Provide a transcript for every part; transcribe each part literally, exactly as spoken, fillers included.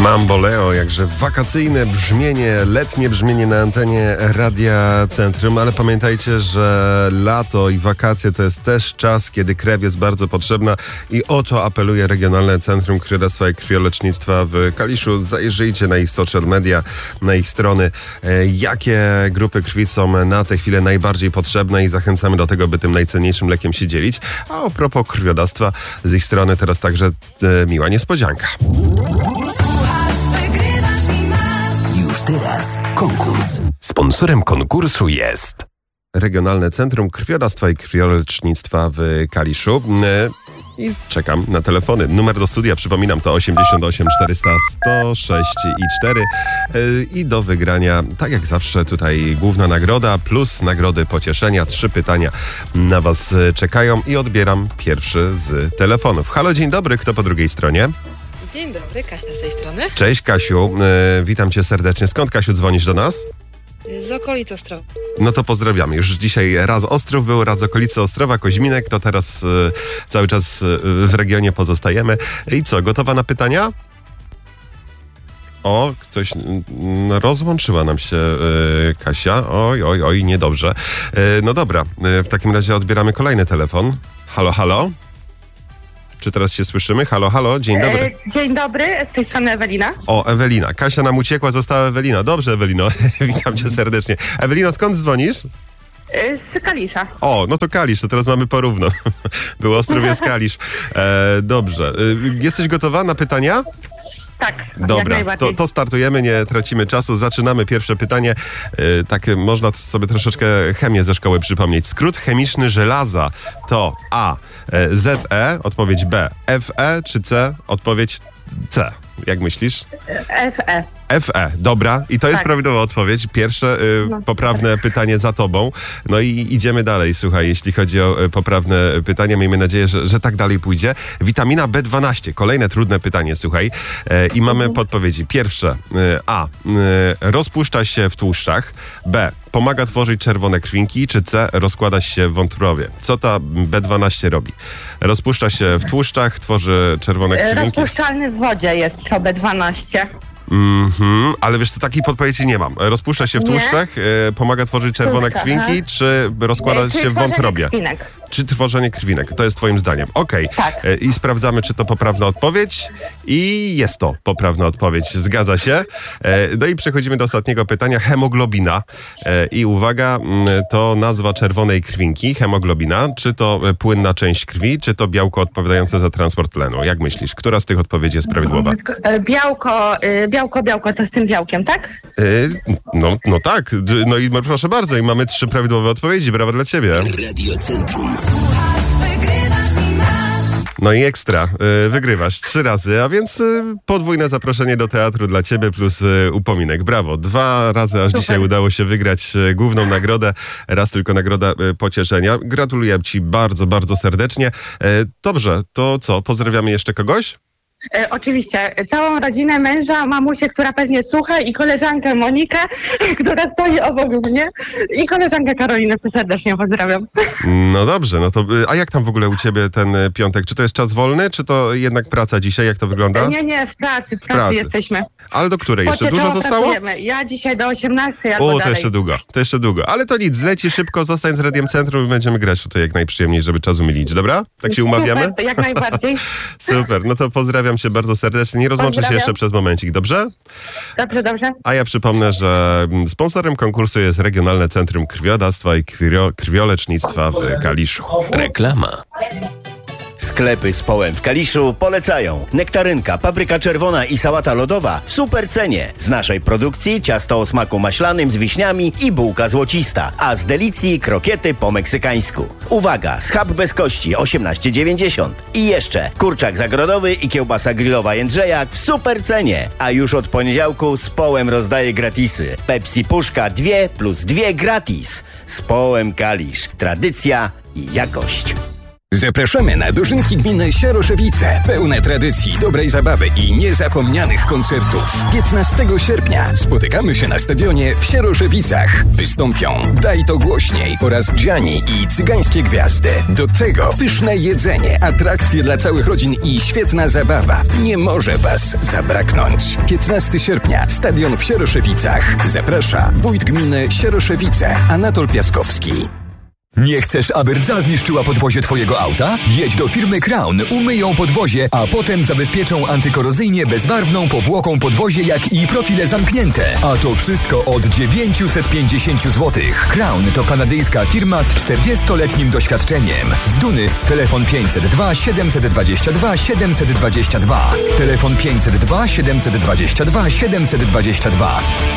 Mamboleo, jakże wakacyjne brzmienie, letnie brzmienie na antenie Radia Centrum, ale pamiętajcie, że lato i wakacje to jest też czas, kiedy krew jest bardzo potrzebna i o to apeluje Regionalne Centrum Krwiodawstwa i Krwiolecznictwa w Kaliszu. Zajrzyjcie na ich social media, na ich strony, jakie grupy krwi są na tę chwilę najbardziej potrzebne i zachęcamy do tego, by tym najcenniejszym lekiem się dzielić. A a propos krwiodawstwa, z ich strony teraz także e, miła niespodzianka. Słuchasz, wygrywasz i masz. Już teraz konkurs. Sponsorem konkursu jest Regionalne Centrum Krwiodawstwa i Krwiolecznictwa w Kaliszu. E, I czekam na telefony. Numer do studia, przypominam, to osiemdziesiąt osiem czterysta sto sześć i cztery. Yy, I do wygrania, tak jak zawsze, tutaj główna nagroda plus nagrody pocieszenia. Trzy pytania na was czekają i odbieram pierwszy z telefonów. Halo, dzień dobry, kto po drugiej stronie? Dzień dobry, Kasia z tej strony. Cześć, Kasiu, yy, witam cię serdecznie. Skąd, Kasiu, dzwonisz do nas? Z okolic Ostrowa. No to pozdrawiamy. Już dzisiaj raz Ostrów był, raz okolice Ostrowa, Koźminek, to teraz y, cały czas y, w regionie pozostajemy. I co, gotowa na pytania? O, ktoś y, rozłączyła nam się y, Kasia. Oj, oj, oj, niedobrze. Y, no dobra, y, w takim razie odbieramy kolejny telefon. Halo, halo? Czy teraz się słyszymy? Halo, halo, dzień dobry. E, dzień dobry, z tej strony Ewelina. O, Ewelina. Kasia nam uciekła, została Ewelina. Dobrze, Ewelino. Witam cię serdecznie. Ewelino, skąd dzwonisz? E, z Kalisza. O, no to Kalisz, to teraz mamy porówno. Był Ostrów, jest Kalisz. E, dobrze. E, jesteś gotowa na pytania? Tak, jak Dobra, najbardziej. to, to startujemy, nie tracimy czasu. Zaczynamy pierwsze pytanie. E, tak można sobie troszeczkę chemię ze szkoły przypomnieć. Skrót chemiczny żelaza to A. E, Z E, odpowiedź B. F E czy C, odpowiedź C. Jak myślisz? F E. F E, dobra. I to jest Tak. prawidłowa odpowiedź. Pierwsze y, No, poprawne pytanie za tobą. No i idziemy dalej, słuchaj, jeśli chodzi o y, poprawne pytania. Miejmy nadzieję, że, że tak dalej pójdzie. Witamina B dwanaście. Kolejne trudne pytanie, słuchaj. E, I mamy podpowiedzi. Pierwsze. Y, A. Y, rozpuszcza się w tłuszczach. B. Pomaga tworzyć czerwone krwinki. Czy C. Rozkłada się w wątrobie. Co ta B dwanaście robi? Rozpuszcza się w tłuszczach, tworzy czerwone E, krwinki. Rozpuszczalny w wodzie jest to B dwanaście. Mhm, ale wiesz, to takiej podpowiedzi nie mam. Rozpuszcza się w Nie? tłuszczach, e, pomaga tworzyć czerwone Tłuszcza, krwinki, aha. czy rozkłada E, czyli się w tworzenie wątrobie? krwinek. Czy tworzenie krwinek? To jest twoim zdaniem. Okej. Tak. E, I sprawdzamy, czy to poprawna odpowiedź. I jest to poprawna odpowiedź. Zgadza się. E, no i przechodzimy do ostatniego pytania. Hemoglobina. E, I uwaga, m, to nazwa czerwonej krwinki, hemoglobina. Czy to e, płynna część krwi, czy to białko odpowiadające za transport tlenu? Jak myślisz? Która z tych odpowiedzi jest prawidłowa? E, Białko, e, białko, białko to z tym białkiem, tak? E, no, no tak. D- No i proszę bardzo. I mamy trzy prawidłowe odpowiedzi. Brawo dla ciebie. Radio Centrum. Słuchasz, wygrywasz i masz. No i ekstra, y, wygrywasz trzy razy, a więc y, podwójne zaproszenie do teatru dla ciebie plus y, upominek. Brawo, dwa razy aż dzisiaj udało się wygrać y, główną nagrodę, raz tylko nagroda y, pocieszenia. Gratuluję ci bardzo, bardzo serdecznie. Y, dobrze, to co, pozdrawiamy jeszcze kogoś? E, oczywiście, całą rodzinę męża, mamusię, która pewnie słucha i koleżankę Monikę, która stoi obok mnie i koleżankę Karolinę serdecznie pozdrawiam. No dobrze, no to, y, a jak tam w ogóle u ciebie ten y, piątek? Czy to jest czas wolny, czy to jednak praca dzisiaj? Jak to wygląda? Nie, nie, w pracy, w pracy, pracy. jesteśmy. Ale do której? Jeszcze Pocieszło dużo zostało? pracujemy. Ja dzisiaj do osiemnastej albo O, to dalej. jeszcze długo, to jeszcze długo. Ale to nic, zleci szybko, zostań z Radiem Centrum i będziemy grać tutaj jak najprzyjemniej, żeby czas umilić, dobra? Tak się umawiamy? Super, jak najbardziej. Super, no to pozdrawiam cię bardzo serdecznie. Nie rozłączę się Pozdrawiam. jeszcze przez momencik, dobrze? Dobrze, dobrze. A ja przypomnę, że sponsorem konkursu jest Regionalne Centrum Krwiodawstwa i Krwio- Krwiolecznictwa w Kaliszu. reklama. Sklepy z Połem w Kaliszu polecają. Nektarynka, papryka czerwona i sałata lodowa w super cenie. Z naszej produkcji ciasto o smaku maślanym z wiśniami i bułka złocista, a z Delicji krokiety po meksykańsku. Uwaga, schab bez kości osiemnaście dziewięćdziesiąt. I jeszcze kurczak zagrodowy i kiełbasa grillowa Jędrzejak w super cenie. A już od poniedziałku z Połem rozdaje gratisy. Pepsi Puszka dwie plus dwie gratis. Z Połem Kalisz. Tradycja i jakość. Zapraszamy na dożynki gminy Sieroszewice. Pełne tradycji, dobrej zabawy i niezapomnianych koncertów. piętnastego sierpnia spotykamy się na stadionie w Sieroszewicach. Wystąpią Daj to głośniej oraz Gianni i Cygańskie Gwiazdy. Do tego pyszne jedzenie, atrakcje dla całych rodzin i świetna zabawa. Nie może was zabraknąć. piętnastego sierpnia, stadion w Sieroszewicach. Zaprasza wójt gminy Sieroszewice, Anatol Piaskowski. Nie chcesz, aby rdza zniszczyła podwozie twojego auta? Jedź do firmy Crown, umyją podwozie, a potem zabezpieczą antykorozyjnie bezbarwną powłoką podwozie, jak i profile zamknięte. A to wszystko od dziewięćset pięćdziesiąt złotych. Crown to kanadyjska firma z czterdziestoletnim doświadczeniem. Z Duny telefon pięćset dwa siedemset dwadzieścia dwa siedemset dwadzieścia dwa. Telefon pięćset dwa siedemset dwadzieścia dwa siedemset dwadzieścia dwa.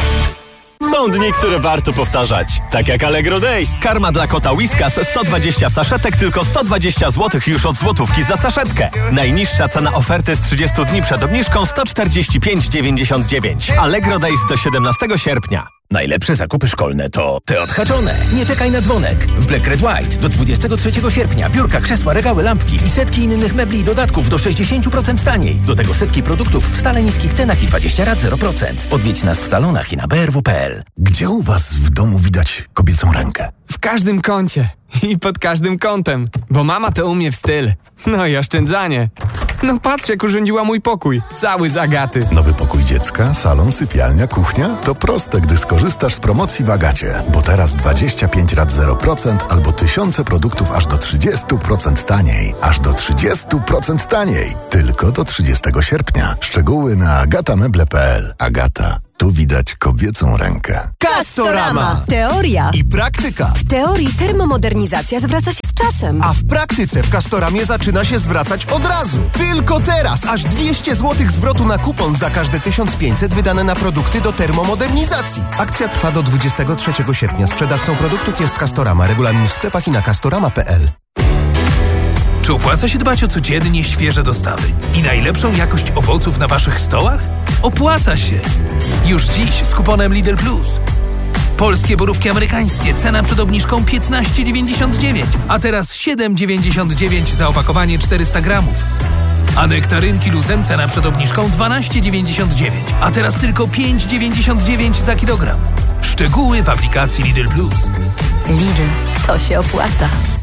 Są dni, które warto powtarzać. Tak jak Allegro Days. Karma dla kota Whiskas sto dwadzieścia saszetek, tylko sto dwadzieścia złotych już od złotówki za saszetkę. Najniższa cena oferty z trzydziestu dni przed obniżką sto czterdzieści pięć dziewięćdziesiąt dziewięć. Allegro Days do siedemnastego sierpnia. Najlepsze zakupy szkolne to te odhaczone. Nie czekaj na dzwonek. W Black Red White do dwudziestego trzeciego sierpnia biurka, krzesła, regały, lampki i setki innych mebli i dodatków do sześćdziesiąt procent taniej. Do tego setki produktów w stale niskich cenach i dwadzieścia rat zero procent. Odwiedź nas w salonach i na b r w kropka p l. Gdzie u was w domu widać kobiecą rękę? W każdym kącie i pod każdym kątem, bo mama to umie w styl. No i oszczędzanie. No patrz, jak urządziła mój pokój. Cały z Agaty. Nowy pokój dziecka, salon, sypialnia, kuchnia? To proste, gdy skorzystasz z promocji w Agacie. Bo teraz dwadzieścia pięć rat zero procent albo tysiące produktów aż do trzydzieści procent taniej. Aż do trzydzieści procent taniej. Tylko do trzydziestego sierpnia. Szczegóły na agatameble kropka p l. Agata. Tu widać kobiecą rękę. Castorama. Teoria i praktyka. W teorii termomodernizacja zwraca się z czasem. A w praktyce w Castoramie zaczyna się zwracać od razu. Tylko teraz aż dwieście złotych zwrotu na kupon za każde tysiąc pięćset wydane na produkty do termomodernizacji. Akcja trwa do dwudziestego trzeciego sierpnia. Sprzedawcą produktów jest Castorama. Regulamin w sklepach i na castorama kropka p l. Czy opłaca się dbać o codziennie świeże dostawy i najlepszą jakość owoców na waszych stołach? Opłaca się! Już dziś z kuponem Lidl Plus. Polskie borówki amerykańskie, cena przed obniżką piętnaście dziewięćdziesiąt dziewięć, a teraz siedem dziewięćdziesiąt dziewięć za opakowanie czterysta gramów. A nektarynki luzem, cena przed obniżką dwanaście dziewięćdziesiąt dziewięć, a teraz tylko pięć dziewięćdziesiąt dziewięć za kilogram. Szczegóły w aplikacji Lidl Plus. Lidl, to się opłaca.